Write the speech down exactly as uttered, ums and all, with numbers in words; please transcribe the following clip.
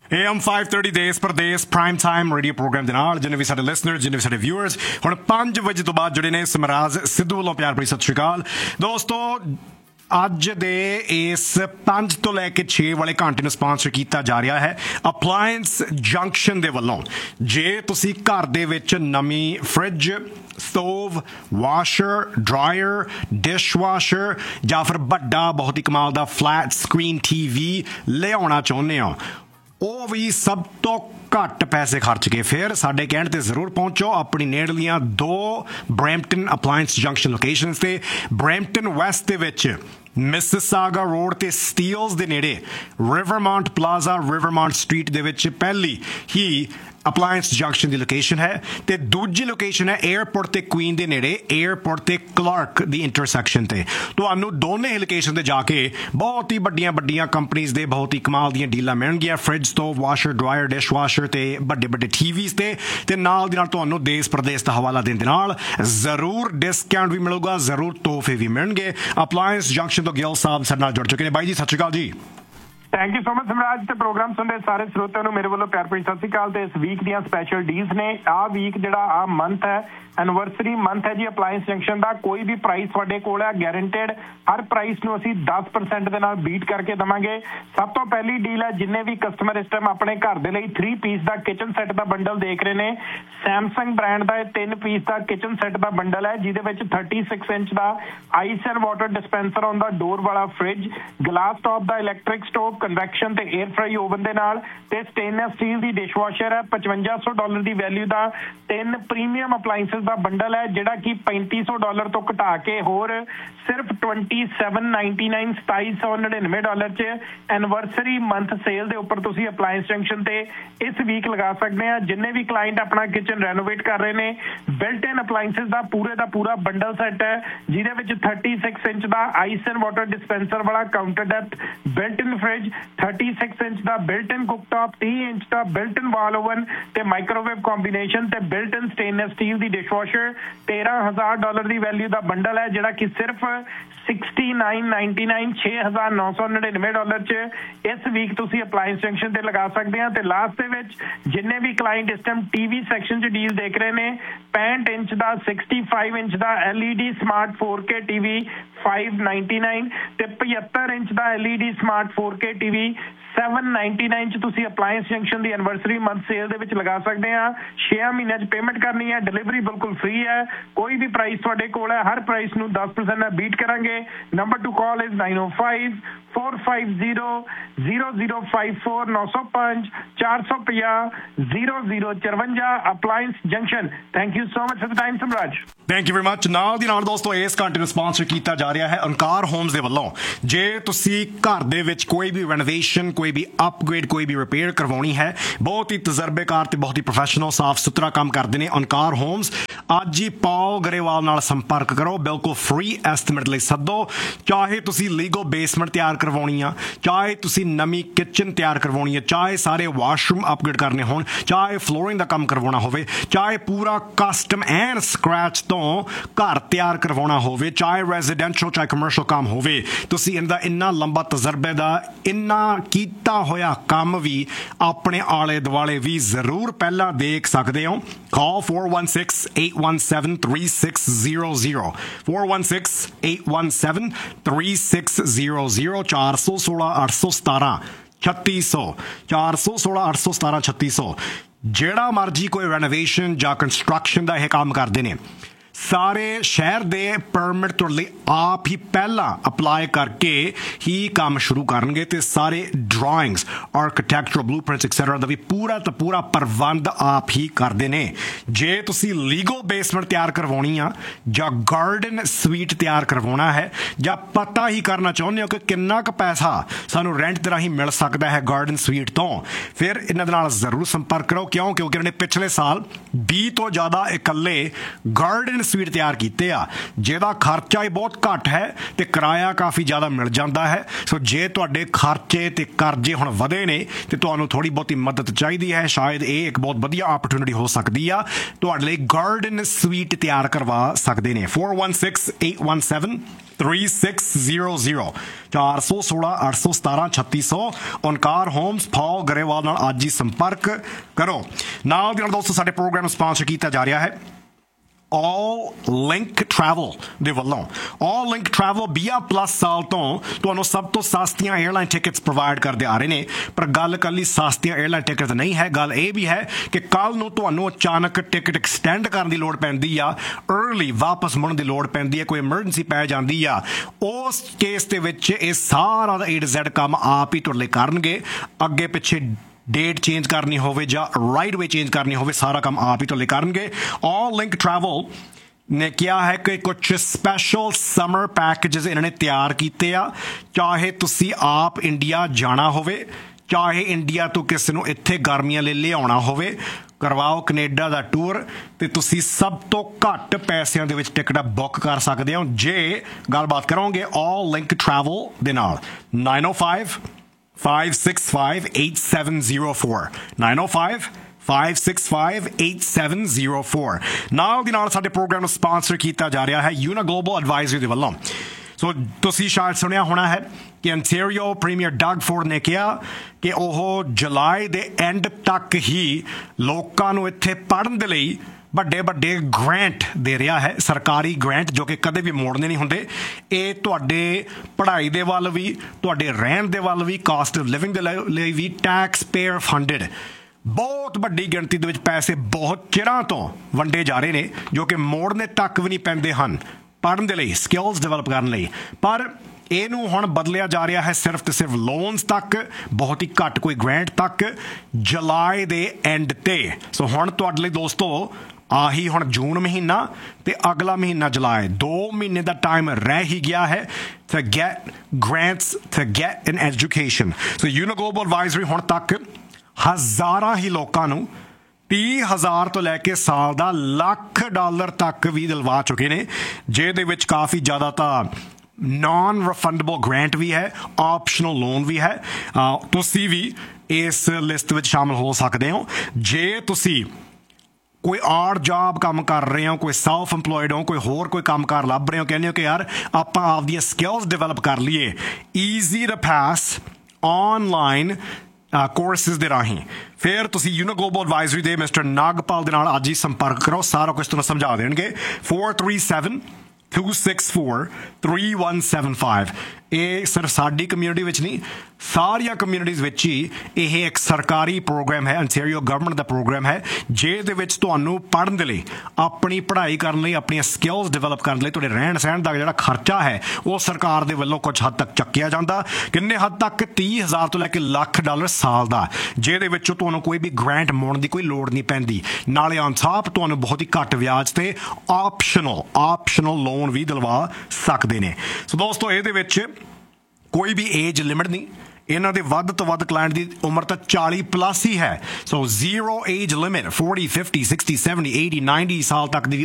A M five thirty ਦੇਸ ਪ੍ਰਦੇਸ prime time radio programme ਦੇ ਨਾਲ ਜਿੰਨੇ ਵੀ ਸਾਡੇ ਲਿਸਨਰਸ ਜਿੰਨੇ ਵੀ ਸਾਡੇ ਵਿਊਅਰਸ ਹੁਣ ਪੰਜ ਵਜੇ ਤੋਂ ਬਾਅਦ ਜਿਹੜੇ ਨੇ ਸਮਰਾਜ ਸਿੱਧੂ ਵੱਲੋਂ ਪਿਆਰ ਭਰੀ ਸਤਿ ਸ਼੍ਰੀ ਅਕਾਲ ਦੋਸਤੋ। ਅੱਜ ਦੇ ਇਸ ਪੰਜ ਤੋਂ ਲੈ ਕੇ ਛੇ ਵਾਲੇ ਘੰਟੇ ਨੂੰ ਸਪਾਂਸਰ ਕੀਤਾ ਜਾ ਰਿਹਾ ਹੈ ਅਪਲਾਇੰਸ ਜੰਕਸ਼ਨ ਦੇ ਵੱਲੋਂ। ਜੇ ਤੁਸੀਂ ਘਰ ਦੇ ਵਿੱਚ ਨਵੀਂ fridge stove washer dryer dishwasher ਜਾਂ ਫਿਰ ਵੱਡਾ ਬਹੁਤ ਹੀ ਕਮਾਲ ਦਾ ਫਲੈਟ ਸਕਰੀਨ ਟੀ ਵੀ ਲਿਆਉਣਾ ਚਾਹੁੰਦੇ ਹੋ ਉਹ ਵੀ ਸਭ ਤੋਂ ਘੱਟ ਪੈਸੇ ਖਰਚ ਕੇ ਫਿਰ ਸਾਡੇ ਕਹਿਣ ਤੇ ਜ਼ਰੂਰ ਪਹੁੰਚੋ ਆਪਣੀ ਨੇੜਲੀਆਂ ਦੋ ਬਰੈਂਪਟਨ ਅਪਲਾਇੰਸ ਜੰਕਸ਼ਨ ਲੋਕੇਸ਼ਨਸ ਤੇ। ਬਰੈਂਪਟਨ ਵੈਸਟ ਦੇ ਵਿੱਚ ਮਿਸਿਸਾਗਾ ਰੋਡ ਤੇ ਸਟੀਲਸ ਦੇ ਨੇੜੇ ਰਿਵਰਮਾਉਂਟ ਪਲਾਜ਼ਾ ਰਿਵਰਮਾਉਂਟ ਸਟਰੀਟ ਦੇ ਵਿੱਚ ਪਹਿਲੀ ਹੀ ਅਪਲਾਇੰਸ ਜੰਕਸ਼ਨ ਦੀ ਲੋਕੇਸ਼ਨ ਹੈ ਤੇ ਦੂਜੀ ਲੋਕੇਸ਼ਨ ਹੈ ਏਅਰਪੋਰਟ ਤੇ ਕੁਈਨ ਦੇ ਨੇੜੇ ਏਅਰਪੋਰਟ ਤੇ ਕਲਾਰਕ ਦੀ ਇੰਟਰਸੈਕਸ਼ਨ ਤੇ। ਤੁਹਾਨੂੰ ਦੋਨੇ ਹੀ ਲੋਕੇਸ਼ਨ ਤੇ ਜਾ ਕੇ ਬਹੁਤ ਹੀ ਵੱਡੀਆਂ ਵੱਡੀਆਂ ਕੰਪਨੀਜ਼ ਦੇ ਬਹੁਤ ਹੀ ਕਮਾਲ ਦੀਆਂ ਡੀਲਾਂ ਮਿਲਣਗੀਆਂ fridge stove washer dryer dish washer ਤੇ ਵੱਡੇ ਵੱਡੇ ਟੀਵੀਜ਼ ਤੇ ਤੇ ਨਾਲ ਦੀ ਨਾਲ ਤੁਹਾਨੂੰ ਦੇਸ਼ ਪ੍ਰਦੇਸ਼ ਦਾ ਹਵਾਲਾ ਦੇਣ ਦੇ ਨਾਲ ਜ਼ਰੂਰ ਡਿਸਕਾਊਂਟ ਵੀ ਮਿਲੂਗਾ ਜ਼ਰੂਰ ਤੋਹਫੇ ਵੀ ਮਿਲਣਗੇ। ਅਪਲਾਇੰਸ ਜੰਕਸ਼ਨ ਤੋਂ ਗਿੱਲ ਸਾਹਿਬ ਸਾਡੇ ਨਾਲ ਜੁੜ ਚੁੱਕੇ ਨੇ। ਬਾਈ ਜੀ ਸਤਿ ਸ਼੍ਰੀ ਅਕਾਲ ਜੀ। ਥੈਂਕ ਯੂ ਸੋ ਮਚ ਸਮਰਾਜ ਤੇ ਪ੍ਰੋਗਰਾਮ ਸੁਣਦੇ ਸਾਰੇ ਸਰੋਤਿਆਂ ਨੂੰ ਮੇਰੇ ਵੱਲੋਂ ਪਿਆਰ ਭਰੀ ਸਤਿ ਸ਼੍ਰੀ ਅਕਾਲ। ਤੇ ਇਸ ਵੀਕ ਦੀਆਂ ਸਪੈਸ਼ਲ ਡੀਲਸ ਨੇ। ਆਹ ਵੀਕ ਜਿਹੜਾ ਆਹ ਮੰਥ ਹੈ ਐਨਵਰਸਰੀ ਮੰਥ ਹੈ ਜੀ ਅਪਲਾਇੰਸ ਜੰਕਸ਼ਨ ਦਾ। ਕੋਈ ਵੀ ਪ੍ਰਾਈਸ ਤੁਹਾਡੇ ਕੋਲ ਹੈ ਗਾਰੰਟਿਡ ਹਰ ਪ੍ਰਾਈਸ ਨੂੰ ਅਸੀਂ ਦਸ ਪਰਸੈਂਟ ਦੇ ਨਾਲ ਬੀਟ ਕਰਕੇ ਦੇਵਾਂਗੇ। ਸਭ ਤੋਂ ਪਹਿਲੀ ਡੀਲ ਹੈ ਜਿੰਨੇ ਵੀ ਕਸਟਮਰ ਇਸ ਟਾਈਮ ਆਪਣੇ ਘਰ ਦੇ ਲਈ ਥ੍ਰੀ ਪੀਸ ਦਾ ਕਿਚਨ ਸੈੱਟ ਦਾ ਬੰਡਲ ਦੇਖ ਰਹੇ ਨੇ ਸੈਮਸੰਗ ਬ੍ਰਾਂਡ ਦਾ ਇਹ ਤਿੰਨ ਪੀਸ ਦਾ ਕਿਚਨ ਸੈੱਟ ਦਾ ਬੰਡਲ ਹੈ ਜਿਹਦੇ ਵਿੱਚ thirty six inch the ice and water dispenser ਆਉਂਦਾ ਡੋਰ ਵਾਲਾ ਫ੍ਰਿਜ ਗਲਾਸ ਟੌਪ ਦਾ ਇਲੈਕਟ੍ਰਿਕ ਸਟੋਵ ਕਨਵੈਕਸ਼ਨ ਤੇ ਏਅਰ ਫਰਾਈ ਓਵਨ ਦੇ ਨਾਲ ਤੇ ਸਟੇਨਲੈਸ ਸਟੀਲ ਦੀ ਡਿਸ਼ਵਾਸ਼ਰ ਹੈ ਪਚਵੰਜਾ ਸੌ ਡਾਲਰ ਦੀ ਵੈਲਿਊ ਦਾ ਤਿੰਨ ਪ੍ਰੀਮੀਅਮ ਅਪਲਾਇੰਸਸ ਦਾ ਬੰਡਲ ਹੈ ਜਿਹੜਾ ਕਿ ਪੈਂਤੀ ਸੌ ਡਾਲਰ ਤੋਂ ਘਟਾ ਕੇ ਹੋਰ ਸਿਰਫ ਟਵੰਟੀ ਸੈਵਨ ਨਾਈਨਟੀ ਨਾਈਨ ਸਤਾਈ ਸੌ ਨੜਿਨਵੇਂ ਡਾਲਰ ਚ ਐਨਵਰਸਰੀ ਮੰਥ ਸੇਲ ਦੇ ਉੱਪਰ ਤੁਸੀਂ ਅਪਲਾਇੰਸ ਜੰਕਸ਼ਨ ਤੇ ਇਸ ਵੀਕ ਲਗਾ ਸਕਦੇ ਆ। ਜਿੰਨੇ ਵੀ ਕਲਾਇੰਟ ਆਪਣਾ ਕਿਚਨ ਰੈਨੋਵੇਟ ਕਰ ਰਹੇ ਨੇ ਬਿਲਟ ਇਨ ਅਪਲਾਇੰਸਸ ਦਾ ਪੂਰੇ ਦਾ ਪੂਰਾ ਬੰਡਲ ਸੈੱਟ ਹੈ ਜਿਹਦੇ ਵਿੱਚ thirty six inch the ice and water dispenser ਵਾਲਾ ਕਾਊਂਟਰ ਡੈਪਥ ਬਿਲਟ ਇਨ ਫ੍ਰਿਜ ਥਰਟੀ ਸਿਕਸ ਇੰਚ ਦਾ ਬਿਲਟ ਇਨ ਕੁਕਟਾਪ ਤੀਹ ਇੰਚ ਦਾ ਬਿਲਟ ਇਨ ਵਾਲ ਓਵਨ ਤੇ ਮਾਈਕ੍ਰੋਵੇਵ ਕੰਬੀਨੇਸ਼ਨ ਤੇ ਬਿਲਟ ਇਨ ਸਟੇਨਲੈਸ ਸਟੀਲ ਦੀ ਡਿਸ਼ਵਾਸ਼ਰ ਤੇਰਾਂ ਹਜ਼ਾਰ ਡਾਲਰ ਦੀ ਵੈਲਿਊ ਦਾ ਬੰਡਲ ਹੈ ਜਿਹੜਾ ਕਿ ਸਿਰਫ ਸਿਕਸਟੀ ਨਾਈਨ ਨਾਈਨਟੀ ਨਾਈਨ ਛੇ ਹਜ਼ਾਰ ਨੌ ਸੌ ਨੜਿਨਵੇਂ ਡਾਲਰ ਚ ਇਸ ਵੀਕ ਤੁਸੀਂ ਅਪਲਾਇੰਸ ਜੰਕਸ਼ਨ ਤੇ ਲਗਾ ਸਕਦੇ ਆ। ਤੇ ਲਾਸਟ ਦੇ ਵਿੱਚ ਜਿੰਨੇ ਵੀ ਕਲਾਇੰਟ ਇਸ ਟਾਈਮ ਟੀਵੀ ਸੈਕਸ਼ਨ ਚ ਡੀਲ ਦੇਖ ਰਹੇ ਨੇ ਪੈਂਹਠ ਇੰਚ ਦਾ ਸਿਕਸਟੀ ਫਾਈਵ ਇੰਚ ਦਾ L E D smart four K TV five ninety-nine ਤੇ ਪਝੱਤਰ ਇੰਚ ਦਾ L E D smart four K TV seven ninety-nine ਚ ਤੁਸੀਂ ਅਪਲਾਇੰਸ ਜੰਕਸ਼ਨ ਦੀ ਐਨਵਰਸਰੀ ਮੰਥ ਸੇਲ ਦੇ ਵਿੱਚ ਲਗਾ ਸਕਦੇ ਆ। ਛੇ ਮਹੀਨਿਆਂ ਚ ਪੇਮੈਂਟ ਕਰਨੀ ਹੈ ਡਿਲੀਵਰੀ ਬਿਲਕੁਲ ਫ੍ਰੀ ਹੈ। ਕੋਈ ਵੀ ਪ੍ਰਾਈਸ ਤੁਹਾਡੇ ਕੋਲ ਹੈ ਹਰ ਪ੍ਰਾਈਸ ਨੂੰ ਦਸ ਪਰਸੈਂਟ ਨਾਲ ਬੀਟ ਕਰਾਂਗੇ। Number two call is nine oh five four five zero zero zero five four ਨੌ ਸੌ ਪੰਜ ਚਾਰ ਸੌ ਪੰਜਾਹ ਜ਼ੀਰੋ ਜ਼ੀਰੋ ਚੁਰੰਜਾ appliance junction. Thank you so much for the time ਸਮਰਾਜ। Thank you very much. ਨਾਲ ਦੀ ਨਾਲ ਦੋਸਤੋ ਇਸ ਘੰਟੇ ਨੂੰ ਸਪਾਂਸਰ ਕੀਤਾ ਜਾ ਰਿਹਾ ਹੈ ਓਂਕਾਰ ਹੋਮਸ ਦੇ ਵੱਲੋਂ। ਜੇ ਤੁਸੀਂ ਘਰ ਦੇ ਵਿੱਚ ਕੋਈ ਵੀ ਰੈਨੋਵੇਸ਼ਨ ਕੋਈ ਵੀ ਅਪਗ੍ਰੇਡ ਕੋਈ ਵੀ ਰਿਪੇਅਰ ਕਰਵਾਉਣੀ ਹੈ ਬਹੁਤ ਹੀ ਤਜਰਬੇਕਾਰ ਤੇ ਬਹੁਤ ਹੀ ਪ੍ਰੋਫੈਸ਼ਨਲ ਸਾਫ ਸੁਥਰਾ ਕੰਮ ਕਰਦੇ ਨੇ ਓਂਕਾਰ ਹੋਮਸ। ਅੱਜ ਹੀ ਪਾਓ ਗਰੇਵਾਲ ਨਾਲ ਸੰਪਰਕ ਕਰੋ ਬਿਲਕੁਲ ਫ੍ਰੀ ਐਸਟੀਮੇਟ ਲਈ ਸੱਦੋ। ਚਾਹੇ ਤੁਸੀਂ ਲੀਗੋ ਬੇਸਮੈਂਟ ਤਿਆਰ ਕਰਵਾਉਣੀ ਆ ਚਾਹੇ ਤੁਸੀਂ ਨਵੀਂ ਕਿਚਨ ਤਿਆਰ ਕਰਵਾਉਣੀ ਹੈ ਚਾਹੇ ਸਾਰੇ ਵਾਸ਼ਰੂਮ ਅਪਗ੍ਰੇਡ ਕਰਨੇ ਹੋਣ ਚਾਹੇ ਫਲੋਰਿੰਗ ਦਾ ਕੰਮ ਕਰਵਾਉਣਾ ਹੋਵੇ ਚਾਹੇ ਪੂਰਾ ਕਸਟਮ ਐਂਡ ਸਕ੍ਰੈਚ ਤੋਂ ਘਰ ਤਿਆਰ ਕਰਵਾਉਣਾ ਹੋਵੇ ਚਾਹੇ ਰੈਜ਼ੀਡੈਂਸ਼ੀਅਲ ਚਾਹੇ ਕਮਰਸ਼ੀਅਲ ਕੰਮ ਹੋਵੇ ਤੁਸੀਂ ਇਹਦਾ ਇੰਨਾ ਲੰਬਾ ਤਜਰਬੇ ਦਾ ਇੰਨਾ ਕੀਤਾ ਹੋਇਆ ਕੰਮ ਵੀ ਆਪਣੇ ਆਲੇ ਦੁਆਲੇ ਵੀ ਜ਼ਰੂਰ ਪਹਿਲਾਂ ਦੇਖ ਸਕਦੇ ਹੋ। Call four one six eight one seven three six zero zero four one six eight one seven three six zero zero ਚਾਰ ਸੌ ਸੋਲਾਂ ਅੱਠ ਸੌ ਸਤਾਰਾਂ ਛੱਤੀ ਸੌ ਚਾਰ ਸੌ ਸੋਲਾਂ ਅੱਠ ਸੌ ਸਤਾਰਾਂ ਛੱਤੀ ਸੌ। ਜਿਹੜਾ ਮਰਜੀ ਕੋਈ ਰੈਨੋਵੇਸ਼ਨ ਜਾਂ ਕੰਸਟਰਕਸ਼ਨ ਦਾ ਇਹ ਕੰਮ ਕਰਦੇ ਨੇ ਸਾਰੇ ਸ਼ਹਿਰ ਦੇ ਪਰਮਿਟ ਤੁਹਾਡੇ ਲਈ ਆਪ ਹੀ ਪਹਿਲਾਂ ਅਪਲਾਈ ਕਰਕੇ ਹੀ ਕੰਮ ਸ਼ੁਰੂ ਕਰਨਗੇ ਤੇ ਸਾਰੇ ਡਰਾਇੰਗਸ ਆਰਕੀਟੈਕਚਰਲ ਬਲੂਪ੍ਰਿੰਟਸ ਐਕਸੈਟਰਾ ਦਾ ਵੀ ਪੂਰਾ ਤਾਂ ਪੂਰਾ ਪ੍ਰਬੰਧ ਆਪ ਹੀ ਕਰਦੇ ਨੇ। ਜੇ ਤੁਸੀਂ ਲੀਗੋ ਬੇਸਮੈਂਟ ਤਿਆਰ ਕਰਵਾਉਣੀ ਆ ਜਾਂ ਗਾਰਡਨ ਸਵੀਟ ਤਿਆਰ ਕਰਵਾਉਣਾ ਹੈ ਜਾਂ ਪਤਾ ਹੀ ਕਰਨਾ ਚਾਹੁੰਦੇ ਹੋ ਕਿ ਕਿੰਨਾ ਕੁ ਪੈਸਾ ਸਾਨੂੰ ਰੈਂਟ ਦੇ ਰਾਹੀਂ ਮਿਲ ਸਕਦਾ ਹੈ ਗਾਰਡਨ ਸਵੀਟ ਤੋਂ ਫਿਰ ਇਹਨਾਂ ਦੇ ਨਾਲ ਜ਼ਰੂਰ ਸੰਪਰਕ ਕਰੋ ਕਿਉਂ ਕਿਉਂਕਿ ਇਹਨਾਂ ਨੇ ਪਿਛਲੇ ਸਾਲ ਵੀਹ ਤੋਂ ਜ਼ਿਆਦਾ ਇਕੱਲੇ ਗਾਰਡਨ ਸਵੀਟ ਤਿਆਰ ਕੀਤੇ ਆ ਜਿਹਦਾ ਖਰਚਾ ਹੀ ਬਹੁਤ ਘੱਟ ਹੈ ਤੇ ਕਿਰਾਇਆ ਕਾਫੀ ਜ਼ਿਆਦਾ ਮਿਲ ਜਾਂਦਾ ਹੈ। ਸੋ ਜੇ ਤੁਹਾਡੇ ਖਰਚੇ ਤੇ ਕਰਜ਼ੇ ਹੁਣ ਵਧੇ ਨੇ ਤੇ ਤੁਹਾਨੂੰ ਥੋੜੀ ਬਹੁਤੀ ਮਦਦ ਚਾਹੀਦੀ ਹੈ, ਸ਼ਾਇਦ ਇਹ ਇੱਕ ਬਹੁਤ ਵਧੀਆ ਆਪਰਚੁਨਿਟੀ ਹੋ ਸਕਦੀ ਆ। ਤੁਹਾਡੇ ਲਈ ਗਾਰਡਨ ਸਵੀਟ ਤਿਆਰ ਕਰਵਾ ਸਕਦੇ ਨੇ। four one six, eight one seven, three six zero zero ਚਾਰ ਸੌ ਸੋਲਾਂ ਅੱਠ ਸੌ ਸਤਾਰਾਂ ਛੱਤੀ ਸੌ ਓਨਕਾਰ ਹੋਮਸ ਪੌਲ ਗਰੇਵਾਲ ਨਾਲ ਅੱਜ ਹੀ ਸੰਪਰਕ ਕਰੋ। ਨਾਲ ਦੀ ਨਾਲ ਦੋਸਤੋ ਸਾਡੇ ਪ੍ਰੋਗਰਾਮ ਨੂੰ ਸਪਾਂਸਰ ਕੀਤਾ ਜਾ ਰਿਹਾ ਹੈ All Link Travel ਦੇ ਵੱਲੋਂ। All Link Travel ਵੀਹ ਪਲੱਸ ਸਾਲ ਤੋਂ ਤੁਹਾਨੂੰ ਸਭ ਤੋਂ ਸਸਤੀਆਂ 에ਅਰਲਾਈਨ ਟਿਕਟਸ ਪ੍ਰੋਵਾਈਡ ਕਰਦੇ ਆ ਰਹੇ ਨੇ। ਪਰ ਗੱਲ ਇਕੱਲੀ ਸਸਤੀਆਂ 에ਅਰਲਾਈਨ ਟਿਕਟ ਨਹੀਂ ਹੈ, ਗੱਲ ਇਹ ਵੀ ਹੈ ਕਿ ਕੱਲ ਨੂੰ ਤੁਹਾਨੂੰ ਅਚਾਨਕ ਟਿਕਟ ਐਕਸਟੈਂਡ ਕਰਨ ਦੀ ਲੋੜ ਪੈਂਦੀ ਆ, अर्ਲੀ ਵਾਪਸ ਮੁੜਨ ਦੀ ਲੋੜ ਪੈਂਦੀ ਹੈ, ਕੋਈ ਐਮਰਜੈਂਸੀ ਪੈ ਜਾਂਦੀ ਆ, ਉਸ ਕੇਸ ਦੇ ਵਿੱਚ ਇਹ ਸਾਰਾ ਦਾ ਏ ਟੂ ਜ਼ੈਡ ਕੰਮ ਆਪ ਹੀ ਤੁਹਾਡੇ ਲਈ ਕਰਨਗੇ। ਅੱਗੇ ਪਿੱਛੇ डेट चेंज करनी होवे या राइट वे चेंज करनी होवे, सारा काम आप ही तो ले करनगे। ऑल लिंक ट्रैवल ने क्या है कि कुछ स्पैशल समर पैकेजेस इन्होंने तैयार किए आ। चाहे तुसी आप इंडिया जाना होवे, चाहे इंडिया तो किसी नूं इत्थे गर्मियां ले लियाउणा होवे, करवाओ कनेडा दा टूर ते तुसी सब तो घट पैसिਆਂ ਦੇ ਵਿੱਚ ਟਿਕਟ ਬੁੱਕ ਕਰ ਸਕਦੇ ਹੋ ਜੇ ਗੱਲਬਾਤ ਕਰੋਗੇ ऑल लिंक ट्रैवल ਦੇ ਨਾਲ। nine oh five five six five eight seven zero four nine oh five five six five eight seven zero four ਨਾਲ ਦੀ ਨਾਲ ਸਾਡੇ ਪ੍ਰੋਗਰਾਮ ਨੂੰ ਸਪਾਂਸਰ ਕੀਤਾ ਜਾ ਰਿਹਾ ਹੈ ਯੂਨਾ ਗਲੋਬਲ ਐਡਵਾਈਜ਼ਰੀ ਦੇ ਵੱਲੋਂ। ਸੋ ਤੁਸੀਂ ਸ਼ਾਇਦ ਸੁਣਿਆ ਹੋਣਾ ਹੈ ਕਿ ਅੰਟੈਰੀਓ ਪ੍ਰੀਮੀਅਰ ਡਗ ਫੋਰਡ ਨੇ ਕਿਹਾ ਕਿ ਉਹ ਜੁਲਾਈ ਦੇ ਐਂਡ ਤੱਕ ਹੀ ਲੋਕਾਂ ਨੂੰ ਇੱਥੇ ਪੜ੍ਹਨ ਦੇ ਲਈ ਵੱਡੇ ਵੱਡੇ ਗ੍ਰਾਂਟ ਦੇ ਰਿਹਾ ਹੈ, ਸਰਕਾਰੀ ਗ੍ਰਾਂਟ ਜੋ ਕਿ ਕਦੇ ਵੀ ਮੋੜਨੇ ਨਹੀਂ ਹੁੰਦੇ। ਇਹ ਤੁਹਾਡੇ ਪੜ੍ਹਾਈ ਦੇ ਵੱਲ ਵੀ, ਤੁਹਾਡੇ ਰਹਿਣ ਦੇ ਵੱਲ ਵੀ, ਕਾਸਟ ਆਫ ਲਿਵਿੰਗ ਦੇ ਲਈ ਵੀ ਟੈਕਸ ਪੇਅਰ ਫੰਡਡ ਬਹੁਤ ਵੱਡੀ ਗਿਣਤੀ ਦੇ ਵਿੱਚ ਪੈਸੇ ਬਹੁਤ ਚਿਰਾਂ ਤੋਂ ਵੰਡੇ ਜਾ ਰਹੇ ਨੇ ਜੋ ਕਿ ਮੋੜਨੇ ਤੱਕ ਵੀ ਨਹੀਂ ਪੈਂਦੇ ਹਨ ਪੜ੍ਹਨ ਦੇ ਲਈ, ਸਕਿੱਲਸ ਡਿਵੈਲਪ ਕਰਨ ਲਈ। ਪਰ ਇਹਨੂੰ ਹੁਣ ਬਦਲਿਆ ਜਾ ਰਿਹਾ ਹੈ ਸਿਰਫ ਤੇ ਸਿਰਫ ਲੋਨਸ ਤੱਕ, ਬਹੁਤ ਹੀ ਘੱਟ ਕੋਈ ਗ੍ਰਾਂਟ ਤੱਕ ਜੁਲਾਈ ਦੇ ਐਂਡ ਤੇ। ਸੋ ਹੁਣ ਤੁਹਾਡੇ ਲਈ ਦੋਸਤੋ ਆਹੀ ਹੁਣ ਜੂਨ ਮਹੀਨਾ ਤੇ ਅਗਲਾ ਮਹੀਨਾ ਜੁਲਾਈ, ਦੋ ਮਹੀਨੇ ਦਾ ਟਾਈਮ ਰਹਿ ਹੀ ਗਿਆ ਹੈ to get grants to get an education। So Yuna global advisory ਹੁਣ ਤੱਕ ਹਜ਼ਾਰਾਂ ਹੀ ਲੋਕਾਂ ਨੂੰ ਤੀਹ ਹਜ਼ਾਰ ਤੋਂ ਲੈ ਕੇ ਸਾਲ ਦਾ ਲੱਖ ਡਾਲਰ ਤੱਕ ਵੀ ਦਿਲਵਾ ਚੁੱਕੇ ਨੇ, ਜਿਹਦੇ ਵਿੱਚ ਕਾਫੀ ਜ਼ਿਆਦਾ ਤਾਂ ਨॉन ਰਿਫੰਡੇਬਲ ਗ੍ਰਾਂਟ ਵੀ ਹੈ, ਆਪਸ਼ਨਲ ਲੋਨ ਵੀ ਹੈ। ਤੁਸੀਂ ਵੀ ਇਸ ਲਿਸਟ ਵਿੱਚ ਸ਼ਾਮਲ ਹੋ ਸਕਦੇ ਹੋ ਜੇ ਤੁਸੀਂ ਕੋਈ ਆੜ ਜੌਬ ਕੰਮ ਕਰ ਰਹੇ ਹੋ, ਕੋਈ ਸੈਲਫ ਇੰਪਲੋਇਡ ਹੋ, ਕੋਈ ਹੋਰ ਕੋਈ ਕੰਮ ਕਾਰ ਲੱਭ ਰਹੇ ਹੋ, ਕਹਿੰਦੇ ਹੋ ਕਿ ਯਾਰ ਆਪਾਂ ਆਪਦੀਆਂ ਸਕਿੱਲਸ ਡਿਵੈਲਪ ਕਰ ਲਈਏ easy two pass online courses ਦੇ ਰਾਹੀਂ, ਫਿਰ ਤੁਸੀਂ ਯੂਨਾ ਗਲੋਬਲ ਐਡਵਾਈਜ਼ਰੀ ਦੇ ਮਿਸਟਰ ਨਾਗਪਾਲ ਦੇ ਨਾਲ ਅੱਜ ਹੀ ਸੰਪਰਕ ਕਰੋ, ਸਾਰਾ ਕੁਝ ਤੁਹਾਨੂੰ ਸਮਝਾ ਦੇਣਗੇ। four three seven two six four three one seven five ਇਹ ਸਿਰਫ ਸਾਡੀ ਕਮਿਊਨਿਟੀ ਵਿੱਚ ਨਹੀਂ, ਸਾਰੀਆਂ ਕਮਿਊਨਿਟੀਜ਼ ਵਿੱਚ ਹੀ ਇਹ ਇੱਕ ਸਰਕਾਰੀ ਪ੍ਰੋਗਰਾਮ ਹੈ, ਅੰਟੈਰੀਓ ਗਵਰਨਮੈਂਟ ਦਾ ਪ੍ਰੋਗਰਾਮ ਹੈ ਜਿਹਦੇ ਵਿੱਚ ਤੁਹਾਨੂੰ ਪੜ੍ਹਨ ਦੇ ਲਈ, ਆਪਣੀ ਪੜ੍ਹਾਈ ਕਰਨ ਲਈ, ਆਪਣੀਆਂ ਸਕਿੱਲਸ ਡਿਵੈਲਪ ਕਰਨ ਲਈ, ਤੁਹਾਡੇ ਰਹਿਣ ਸਹਿਣ ਦਾ ਜਿਹੜਾ ਖਰਚਾ ਹੈ ਉਹ ਸਰਕਾਰ ਦੇ ਵੱਲੋਂ ਕੁਝ ਹੱਦ ਤੱਕ ਚੱਕਿਆ ਜਾਂਦਾ। ਕਿੰਨੇ ਹੱਦ ਤੱਕ? ਤੀਹ ਹਜ਼ਾਰ ਤੋਂ ਲੈ ਕੇ ਲੱਖ ਡਾਲਰ ਸਾਲ ਦਾ, ਜਿਹਦੇ ਵਿੱਚੋਂ ਤੁਹਾਨੂੰ ਕੋਈ ਵੀ ਗ੍ਰਾਂਟ ਮੋੜਨ ਦੀ ਕੋਈ ਲੋੜ ਨਹੀਂ ਪੈਂਦੀ। ਨਾਲੇ ਔਨ ਟਾਪ ਤੁਹਾਨੂੰ ਬਹੁਤ ਹੀ ਘੱਟ ਵਿਆਜ ਤੇ ਆਪਸ਼ਨਲ ਆਪਸ਼ਨਲ ਲੋਨ ਵੀ ਦਿਲਵਾ ਸਕਦੇ ਨੇ। ਸੋ ਦੋਸਤੋ ਇਹਦੇ ਵਿੱਚ ਕੋਈ ਵੀ ਏਜ ਲਿਮਿਟ ਨਹੀਂ, ਇਹਨਾਂ ਦੇ ਵੱਧ ਤੋਂ ਵੱਧ ਕਲਾਇੰਟ ਦੀ ਉਮਰ ਤਾਂ ਚਾਲੀ ਪਲੱਸ ਹੀ ਹੈ। ਸੋ zero age limit, forty fifty sixty seventy eighty ninety ਸਾਲ ਤੱਕ ਦੀ ਵੀ